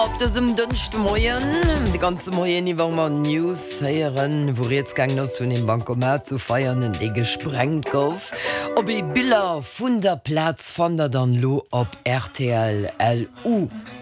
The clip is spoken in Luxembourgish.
Op dessem dëncht Moien de ganze Moien iwwer man News heieren, wo jetztgang ass hunn im Bankomat zu feiernen e gesprengt gouf. Ob e Biller vun der Platz fan der dann lo op RTL LU